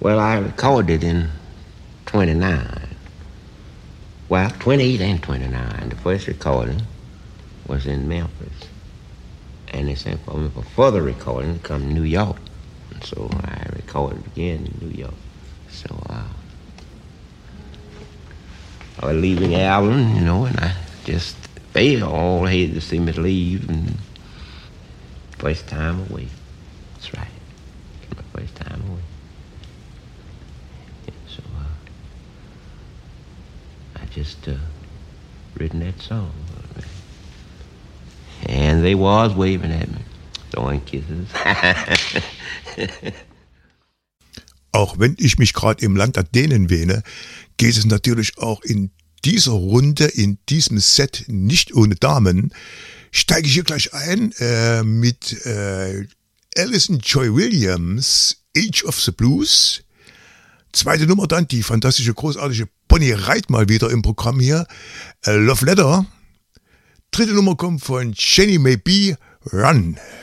Well, I recorded in 29. Well, 28 and 29. The first recording was in Memphis. And they sent for me for further recording to come to New York. And so I recorded again in New York. So I was leaving the album, and I just they all hated to see me leave. And first time away. That's right. My first time away. So I just written that song. And they was waving at me, throwing kisses. Auch wenn ich mich gerade im Land der Dänen wähne, geht es natürlich auch in dieser Runde, in diesem Set nicht ohne Damen. Steige ich hier gleich ein mit Alison Joy Williams, Age of the Blues. Zweite Nummer dann, die fantastische, großartige Bonnie Raitt mal wieder im Programm hier. Love Letter. Dritte Nummer kommt von Jenny May Be, Run.